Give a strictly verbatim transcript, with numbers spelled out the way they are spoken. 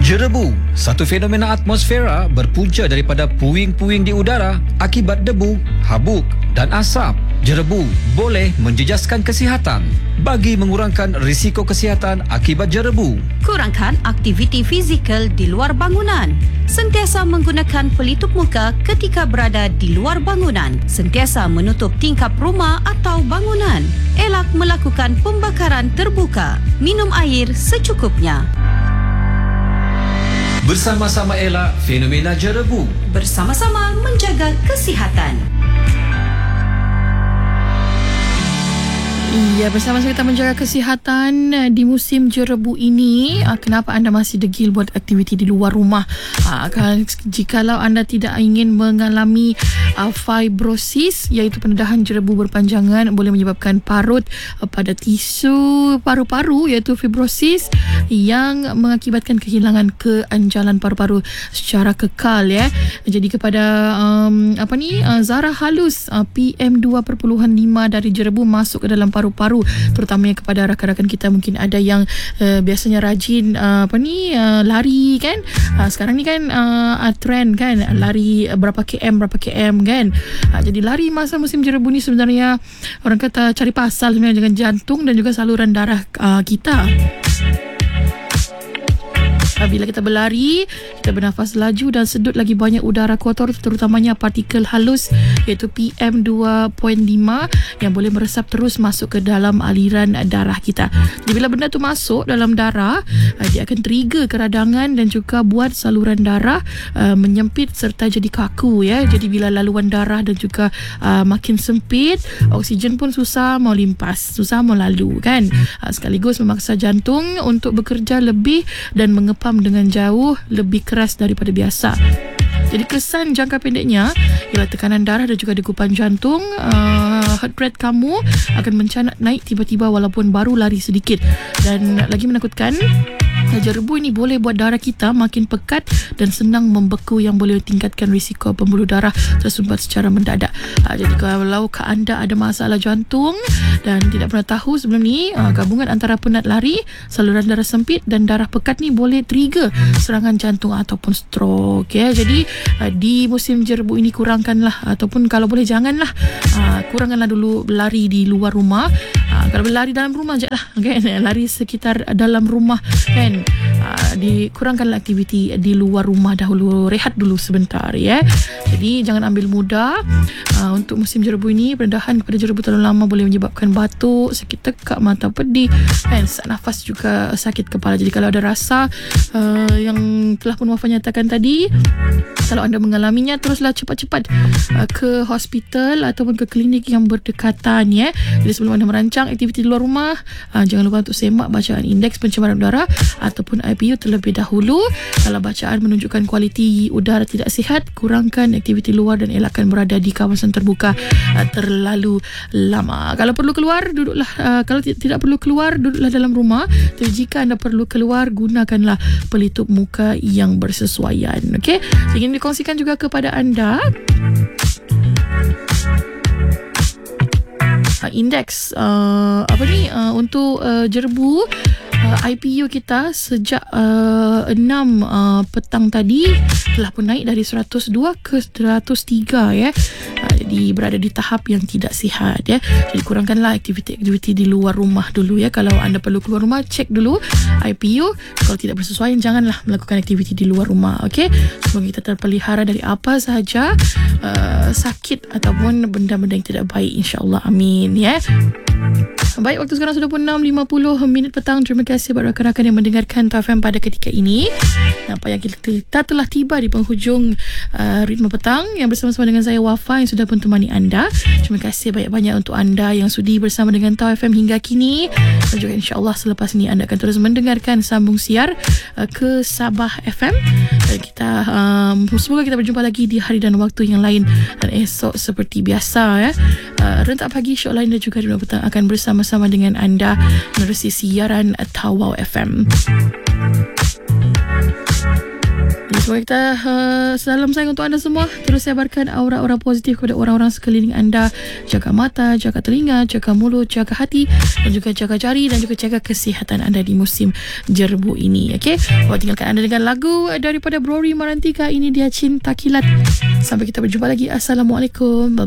Jerebu, satu fenomena atmosfera berpunca daripada puing-puing di udara akibat debu, habuk dan asap. Jerebu boleh menjejaskan kesihatan. Bagi mengurangkan risiko kesihatan akibat jerebu, kurangkan aktiviti fizikal di luar bangunan. Sentiasa menggunakan pelitup muka ketika berada di luar bangunan. Sentiasa menutup tingkap rumah atau bangunan. Elak melakukan pembakaran terbuka. Minum air secukupnya. Bersama-sama elak fenomena jerebu. Bersama-sama menjaga kesihatan. Ya, bersama-sama kita menjaga kesihatan di musim jerebu ini. Kenapa anda masih degil buat aktiviti di luar rumah? Jikalau anda tidak ingin mengalami fibrosis, iaitu pendedahan jerebu berpanjangan, boleh menyebabkan parut pada tisu paru-paru, iaitu fibrosis, yang mengakibatkan kehilangan keanjalan paru-paru secara kekal, ya. Jadi kepada um, apa ni uh, zarah halus uh, P M dua perpuluhan lima dari jerebu masuk ke dalam paru-paru, terutamanya kepada rakan-rakan kita. Mungkin ada yang uh, biasanya rajin uh, apa ni uh, lari, kan. Uh, sekarang ni kan uh, trend, kan, lari berapa km berapa km, kan. Uh, jadi lari masa musim jerebu ni sebenarnya orang kata cari pasal sebenarnya dengan jantung dan juga saluran darah uh, kita. Bila kita berlari, kita bernafas laju dan sedut lagi banyak udara kotor, terutamanya partikel halus, iaitu P M dua perpuluhan lima, yang boleh meresap terus masuk ke dalam aliran darah kita. Jadi bila benda tu masuk dalam darah, dia akan trigger keradangan dan juga buat saluran darah uh, menyempit serta jadi kaku, ya. Jadi bila laluan darah dan juga uh, makin sempit, oksigen pun susah mau limpas, susah mau lalu, kan. Uh, sekaligus memaksa jantung untuk bekerja lebih dan mengepam dengan jauh lebih keras daripada biasa. Jadi kesan jangka pendeknya ialah tekanan darah dan juga degupan jantung, uh, heart rate kamu akan mencanak naik tiba-tiba walaupun baru lari sedikit. Dan lagi menakutkan, jerebu ini boleh buat darah kita makin pekat dan senang membeku, yang boleh tingkatkan risiko pembuluh darah tersumbat secara mendadak. Uh, jadi kalau anda ada masalah jantung dan tidak pernah tahu sebelum ni, uh, gabungan antara penat lari, saluran darah sempit dan darah pekat ni boleh trigger serangan jantung ataupun stroke, ya. Jadi uh, di musim jerebu ini kurangkanlah, ataupun kalau boleh janganlah, uh, kurangkanlah dulu lari di luar rumah. Uh, kalau berlari dalam rumah je lah, kan? Lari sekitar dalam rumah, kan. Uh, dikurangkanlah aktiviti di luar rumah dahulu, rehat dulu sebentar, ya. Jadi jangan ambil mudah. Uh, untuk musim jerebu ini, pendedahan kepada jerebu terlalu lama boleh menyebabkan batuk, sakit tekak, mata pedih, kan, sesak nafas, juga sakit kepala. Jadi kalau ada rasa uh, yang telah pun Wafah nyatakan tadi, kalau anda mengalaminya, teruslah cepat-cepat uh, ke hospital ataupun ke klinik yang berdekatan, ya. Jadi sebelum anda merancang aktiviti di luar rumah, uh, jangan lupa untuk semak bacaan indeks pencemaran udara ataupun I P U terlebih dahulu. Kalau bacaan menunjukkan kualiti udara tidak sihat, kurangkan aktiviti luar dan elakkan berada di kawasan terbuka uh, terlalu lama. Kalau perlu keluar, duduklah. Uh, kalau t- tidak perlu keluar, duduklah dalam rumah. Tapi jika anda perlu keluar, gunakanlah pelitup muka yang bersesuaian. Okey, saya ingin dikongsikan juga kepada anda uh, indeks uh, apa ni uh, untuk uh, jerebu. Uh, I P U kita sejak uh, enam uh, petang tadi telah pun naik dari seratus dua ke seratus tiga, ya. Uh, jadi berada di tahap yang tidak sihat, ya. Jadi kurangkanlah aktiviti-aktiviti di luar rumah dulu, ya. Kalau anda perlu keluar rumah, cek dulu I P U. Kalau tidak bersesuaian, janganlah melakukan aktiviti di luar rumah, okey. Semoga kita terpelihara dari apa sahaja uh, sakit ataupun benda-benda yang tidak baik, insya-Allah, amin, ya. Baik, waktu sekarang sudah pun enam lima puluh minit petang. Terima kasih kepada rakan-rakan yang mendengarkan T A F M pada ketika ini. Nampaknya kita telah tiba di penghujung uh, ritme petang yang bersama-sama dengan saya, Wafah, yang sudah pun temani anda. Terima kasih banyak-banyak untuk anda yang sudi bersama dengan T A F M hingga kini. Dan juga insya-Allah selepas ini anda akan terus mendengarkan sambung siar uh, ke Sabah F M. Dan kita um, semoga kita berjumpa lagi di hari dan waktu yang lain, dan esok seperti biasa, ya. Uh, rentak pagi, syok lain dan juga ritme petang akan bersama-sama dengan anda menerusi siaran Tawau F M. Jadi Baik, kita uh, salam sayang untuk anda semua. Terus sebarkan aura-aura positif kepada orang-orang sekeliling anda. Jaga mata, jaga telinga, jaga mulut, jaga hati dan juga jaga jari dan juga jaga kesihatan anda di musim jerbu ini. Okey, saya tinggalkan anda dengan lagu daripada Rory Marantika. Ini dia Cinta Kilat. Sampai kita berjumpa lagi. Assalamualaikum. Bye.